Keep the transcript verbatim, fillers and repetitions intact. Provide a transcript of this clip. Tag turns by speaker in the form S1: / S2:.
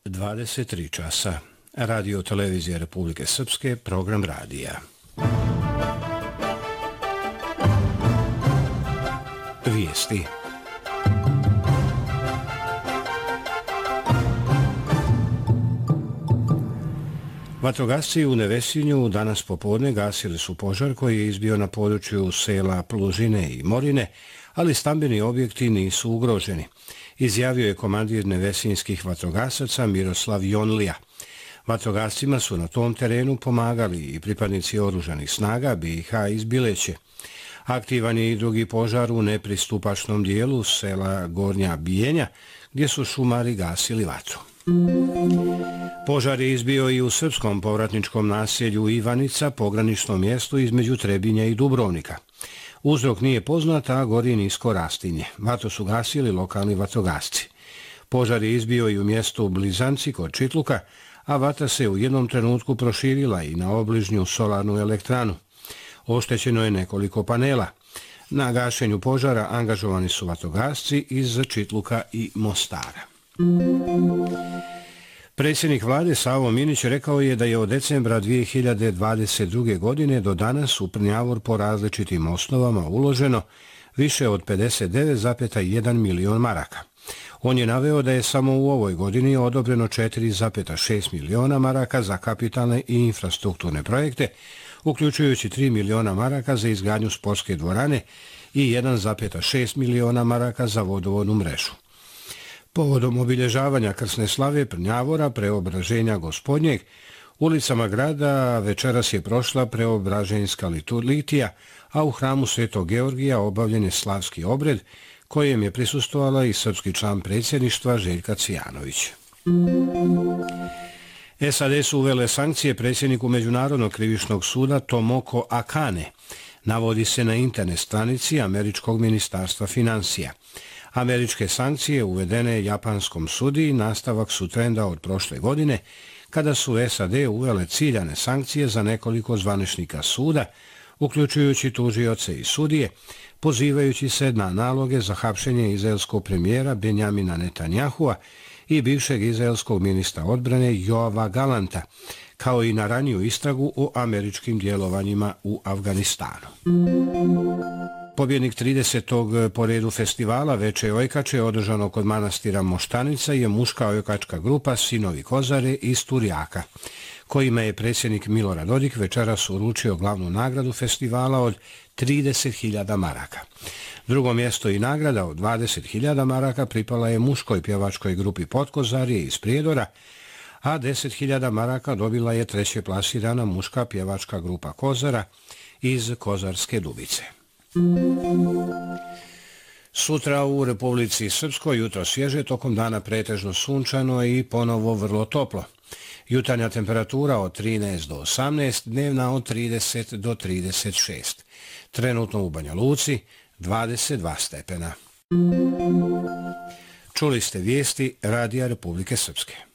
S1: dvadeset tri časa. Radio televizija Republike Srpske, program radija. Vijesti. Vatrogasci u Nevesinju danas popodne gasili su požar koji je izbio na području sela Plužine i Morine, ali stambeni objekti nisu ugroženi, izjavio je komandir nevesinjskih vatrogasaca Miroslav Jonlija. Vatrogascima su na tom terenu pomagali i pripadnici oružanih snaga B i H iz Bileće. Aktivan je i drugi požar u nepristupačnom dijelu sela Gornja Bijenja, gdje su šumari gasili vatru. Požar je izbio i u srpskom povratničkom naselju Ivanica, pograničnom mjestu između Trebinja i Dubrovnika. Uzrok nije poznat, a gori nisko rastinje. Vatru su gasili lokalni vatrogasci. Požar je izbio i u mjestu Blizanci kod Čitluka, a vatra se u jednom trenutku proširila i na obližnju solarnu elektranu. Oštećeno je nekoliko panela. Na gašenju požara angažovani su vatrogasci iz Čitluka i Mostara. Predsjednik vlade Savo Minić rekao je da je od decembra dvije hiljade dvadeset druge. godine do danas u Prnjavor po različitim osnovama uloženo više od pedeset devet zarez jedan milion maraka. On je naveo da je samo u ovoj godini odobreno četiri zarez šest miliona maraka za kapitalne i infrastrukturne projekte, uključujući tri miliona maraka za izgradnju sportske dvorane i jedan zarez šest miliona maraka za vodovodnu mrežu. Povodom obilježavanja krsne slave Prnjavora, preobraženja Gospodnjeg, ulicama grada večeras je prošla preobraženjska litija, a u hramu Svetog Georgija obavljen je slavski obred, kojem je prisustvovala i srpski član predsjedništva Željka Cvijanović. S A D su uvele sankcije predsjedniku Međunarodnog krivičnog suda Tomoko Akane, navodi se na internet stranici Američkog ministarstva financija. Američke sankcije uvedene japanskom sudiji nastavak su trenda od prošle godine, kada su S A D uvele ciljane sankcije za nekoliko zvaničnika suda, uključujući tužioce i sudije, pozivajući se na naloge za hapšenje izraelskog premijera Benjamina Netanyahua i bivšeg izraelskog ministra odbrane Joava Galanta, kao i na raniju istragu o američkim djelovanjima u Afganistanu. Pobjednik tridesetog po redu festivala Veče Ojkače održano kod manastira Moštanica je muška ojkačka grupa Sinovi Kozare iz Turjaka, kojima je predsjednik Milorad Dodik večeras uručio glavnu nagradu festivala od trideset hiljada maraka. Drugo mjesto i nagrada od dvadeset hiljada maraka pripala je muškoj pjevačkoj grupi Potkozarije iz Prijedora, a deset hiljada maraka dobila je treće plasirana muška pjevačka grupa Kozara iz Kozarske Dubice. Sutra u Republici Srpskoj jutro svježe, tokom dana pretežno sunčano i ponovo vrlo toplo. Jutarnja temperatura od trinaest do osamnaest, dnevna od trideset do trideset šest. Trenutno u Banja Luci dvadeset dva stepena. Čuli ste vijesti Radija Republike Srpske.